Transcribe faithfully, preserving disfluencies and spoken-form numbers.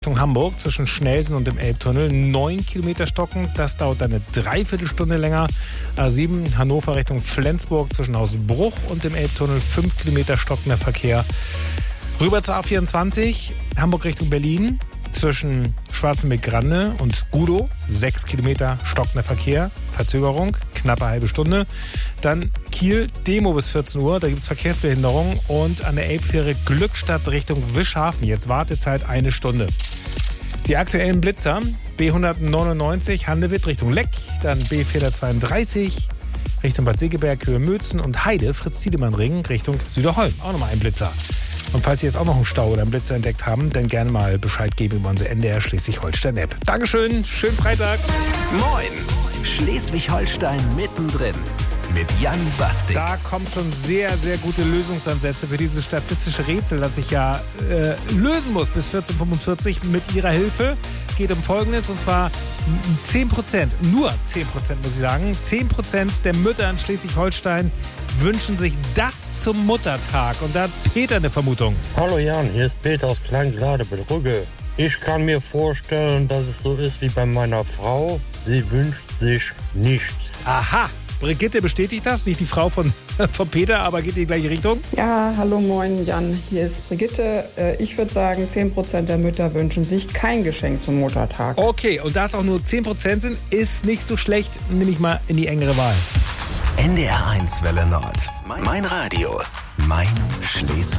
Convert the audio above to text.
Richtung Hamburg zwischen Schnelsen und dem Elbtunnel neun Kilometer stocken. Das dauert eine Dreiviertelstunde länger. A sieben Hannover Richtung Flensburg zwischen Hausbruch und dem Elbtunnel fünf Kilometer stockender Verkehr. Rüber zur A vierundzwanzig Hamburg Richtung Berlin zwischen Schwarzenberg-Grande und Gudow sechs Kilometer stockender Verkehr. Verzögerung, knappe halbe Stunde. Dann Kiel, Demo bis vierzehn Uhr, da gibt es Verkehrsbehinderung. Und an der Elbfähre Glückstadt Richtung Wischhafen, jetzt Wartezeit eine Stunde. Die aktuellen Blitzer, B hundertneunundneunzig Handewitt Richtung Leck, dann B vierhundertzweiunddreißig Richtung Bad Segeberg, Höhe Mötzen und Heide, Fritz-Tiedemann-Ring Richtung Süderholm. Auch nochmal ein Blitzer. Und falls Sie jetzt auch noch einen Stau oder einen Blitzer entdeckt haben, dann gerne mal Bescheid geben über unsere N D R Schleswig-Holstein-App. Dankeschön, schönen Freitag. Moin, Schleswig-Holstein mittendrin mit Jan Bastik. Da kommen schon sehr, sehr gute Lösungsansätze für dieses statistische Rätsel, das ich ja äh, lösen muss bis vierzehn Uhr fünfundvierzig mit Ihrer Hilfe. Geht um Folgendes, und zwar zehn Prozent, nur zehn Prozent muss ich sagen, zehn Prozent der Mütter in Schleswig-Holstein wünschen sich das zum Muttertag. Und da hat Peter eine Vermutung. Hallo Jan, hier ist Peter aus Kleingladebrügge. Ich kann mir vorstellen, dass es so ist wie bei meiner Frau. Sie wünscht sich nichts. Aha, Brigitte bestätigt das, nicht die Frau von, von Peter, aber geht in die gleiche Richtung. Ja, hallo, moin Jan, hier ist Brigitte. Ich würde sagen, zehn Prozent der Mütter wünschen sich kein Geschenk zum Muttertag. Okay, und da es auch nur zehn Prozent sind, ist nicht so schlecht, nehme ich mal in die engere Wahl. N D R eins Welle Nord. Mein Radio. Mein Schleswig.